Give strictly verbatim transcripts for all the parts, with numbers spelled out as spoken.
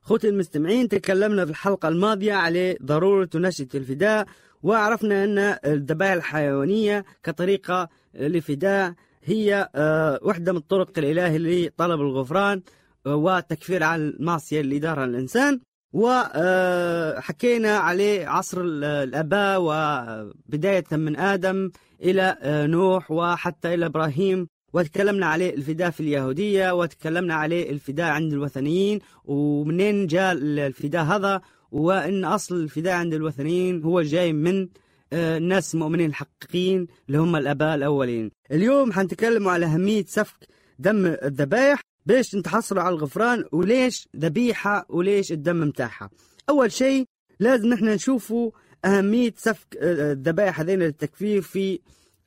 خوتي المستمعين، تكلمنا في الحلقة الماضية على ضرورة نشأة الفداء، وعرفنا أن الذبائح الحيوانية كطريقة للفداء هي واحدة من الطرق الإلهية لطلب الغفران وتكفير عن المعصية اللي دارها الإنسان. وحكينا عليه عصر الآباء وبداية من آدم إلى نوح وحتى إلى إبراهيم، وتكلمنا عليه الفداء في اليهودية، وتكلمنا عليه الفداء عند الوثنيين ومنين جاء الفداء هذا، وإن أصل الفداء عند الوثنيين هو جاي من الناس المؤمنين الحقيقيين اللي هم الآباء الأولين. اليوم حنتكلم على أهمية سفك دم الذبائح باش نتحصلوا على الغفران، وليش ذبيحة وليش الدم متاعها. أول شيء لازم نحن نشوفوا أهمية سفك الذبائح هذين للتكفير في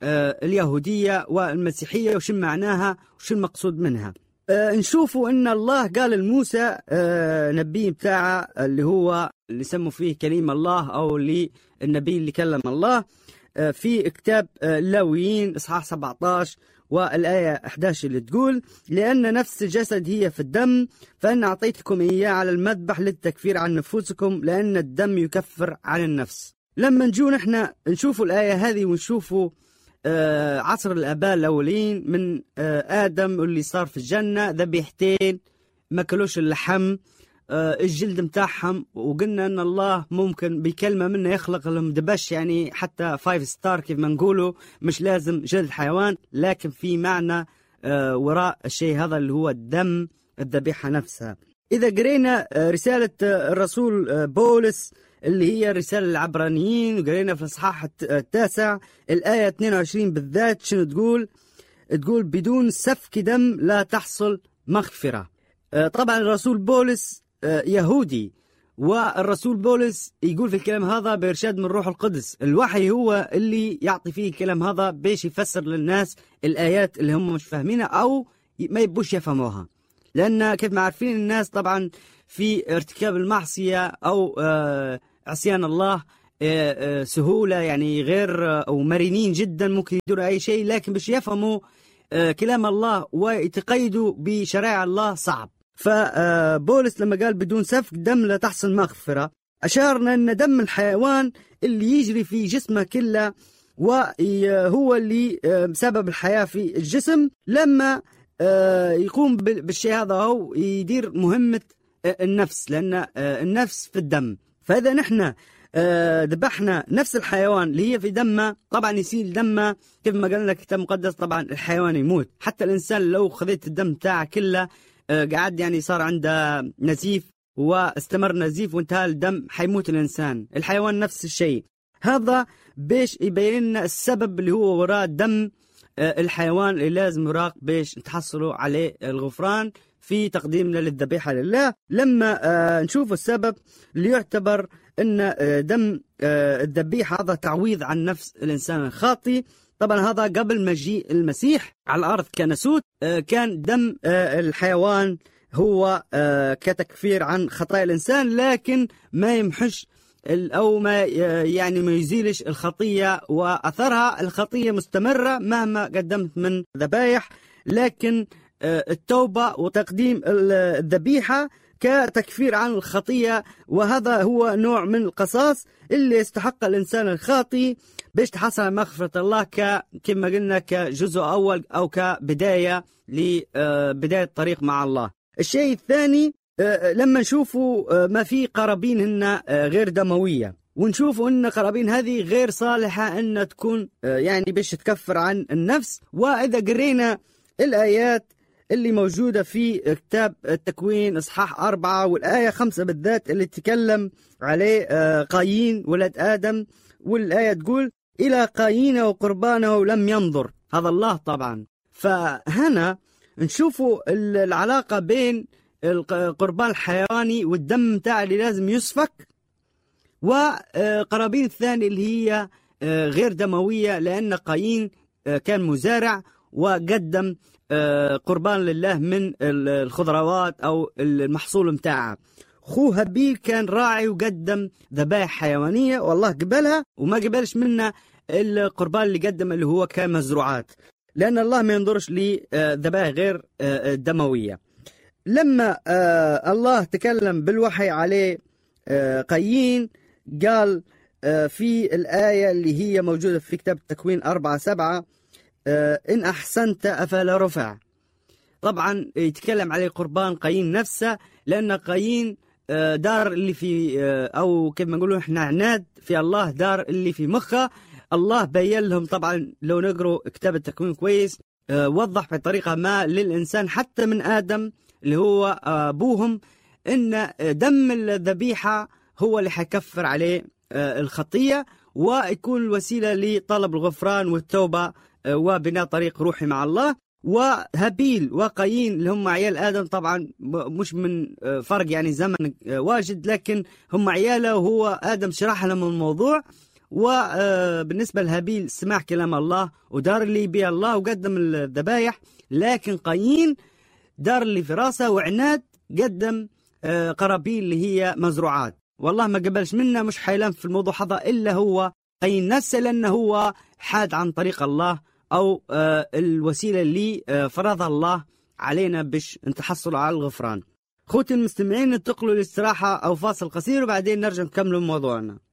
اليهودية والمسيحية، وش معناها وش المقصود منها. نشوفوا أن الله قال لموسى نبي بتاعه اللي هو اللي يسموا فيه كليم الله أو اللي النبي اللي كلم الله، في كتاب اللاويين إصحاح سبعة عشر والآية أحد عشر اللي تقول: لأن نفس الجسد هي في الدم، فأنا أعطيتكم إياه على المذبح للتكفير عن نفوسكم، لأن الدم يكفر عن النفس. لما نجو نحن نشوفوا الآية هذه ونشوفوا آه عصر الآباء الأولين من آه آدم واللي صار في الجنة، ذبيحتين ما كلوش اللحم، آه الجلد متاعهم، وقلنا أن الله ممكن بكلمة منه يخلق لهم دبش، يعني حتى فايف ستار كيف ما نقولوا، مش لازم جلد حيوان، لكن في معنى آه وراء الشيء هذا اللي هو الدم الذبيحة نفسها. إذا قرينا آه رسالة آه الرسول آه بولس اللي هي رسالة العبرانيين، وقرينا في الإصحاح التاسع الآية اثنين وعشرين بالذات، شنو تقول؟ تقول: بدون سفك دم لا تحصل مغفرة. طبعا الرسول بولس يهودي، والرسول بولس يقول في الكلام هذا بإرشاد من روح القدس. الوحي هو اللي يعطي فيه الكلام هذا باش يفسر للناس الآيات اللي هم مش فاهمينها أو ما يبوش يفهموها، لأن كيف ما عارفين الناس طبعا في ارتكاب المعصية أو آه عصيان الله سهولة، يعني غير أو مرنين جدا، ممكن يدوروا أي شيء، لكن باش يفهموا كلام الله ويتقيدوا بشرائع الله صعب. فبولس لما قال بدون سفك دم لا تحصل مغفرة، أشارنا أن دم الحيوان اللي يجري في جسمه كله وهو اللي سبب الحياة في الجسم، لما يقوم بالشيء هذا هو يدير مهمة النفس، لأن النفس في الدم. فإذا نحن ذبحنا نفس الحيوان اللي هي في دمه، طبعا يسيل دمه كيف ما قالنا الكتاب المقدس، طبعا الحيوان يموت. حتى الإنسان لو خذيت الدم تاعه كله قاعد يعني صار عنده نزيف واستمر نزيف وانتهى الدم، حيموت الإنسان. الحيوان نفس الشيء. هذا باش يبين لنا السبب اللي هو وراء دم الحيوان اللي لازم يراق باش نتحصلوا عليه الغفران في تقديمنا للذبيحة لله. لما آه نشوف السبب اللي يعتبر أن آه دم آه الذبيحة هذا تعويض عن نفس الإنسان الخاطي. طبعا هذا قبل مجيء المسيح على الأرض كنسوت، آه كان دم آه الحيوان هو آه كتكفير عن خطايا الإنسان، لكن ما يمحش أو ما يعني ما يزيلش الخطية وأثرها. الخطية مستمرة مهما قدمت من ذبائح، لكن التوبة وتقديم الذبيحة كتكفير عن الخطية، وهذا هو نوع من القصاص اللي يستحق الإنسان الخاطي باش تحصل على مغفرة الله كما قلنا كجزء أول أو كبداية لبداية الطريق مع الله. الشيء الثاني لما نشوفوا ما في قرابين هن غير دموية، ونشوفوا أن قرابين هذه غير صالحة أن تكون يعني باش تكفر عن النفس. وإذا قرينا الآيات اللي موجودة في كتاب التكوين إصحاح أربعة والآية خمسة بالذات اللي تكلم عليه قايين ولد آدم، والآية تقول: إلى قايين وقربانه لم ينظر. هذا الله طبعا. فهنا نشوفوا العلاقة بين القربان الحيواني والدم متاع اللي لازم يسفك، وقرابين الثاني اللي هي غير دموية، لأن قايين كان مزارع وقدم قربان لله من الخضروات أو المحصول متاعه. خوه هابيل كان راعي وقدم ذبائح حيوانية، والله قبلها وما قبلش منه القربان اللي قدم اللي هو كان مزروعات، لأن الله ما ينظرش لذبائح غير دموية. لما آه الله تكلم بالوحي عليه آه قايين، قال آه في الآية اللي هي موجودة في كتاب التكوين أربعة سبعة آه إن أحسنت أفلا رفع. طبعا يتكلم عليه قربان قايين نفسه، لأن قايين آه دار اللي في آه أو كيف ما نقولوا إحنا عناد في الله، دار اللي في مخه. الله بين لهم طبعا لو نقروا كتاب التكوين كويس آه وضح بطريقة ما للإنسان حتى من آدم اللي هو أبوهم إن دم الذبيحة هو اللي حيكفر عليه الخطية ويكون الوسيلة لطلب الغفران والتوبة وبناء طريق روحي مع الله. وهابيل وقايين اللي هم عيال آدم طبعا مش من فرق يعني زمن واجد، لكن هم عياله وهو آدم شرح لهم الموضوع. وبالنسبة لهابيل سمع كلام الله ودار اللي بيه الله وقدم الذبايح، لكن قايين دار اللي في راسه وعناد قدم قرابين اللي هي مزروعات، والله ما قبلش منا. مش حيلان في الموضوع هذا إلا هو قايين نفسه، لأنه هو حاد عن طريق الله أو الوسيلة اللي فرضها الله علينا باش نتحصل على الغفران. خوتي المستمعين، ننتقلوا للاستراحة أو فاصل قصير وبعدين نرجع نكمل موضوعنا.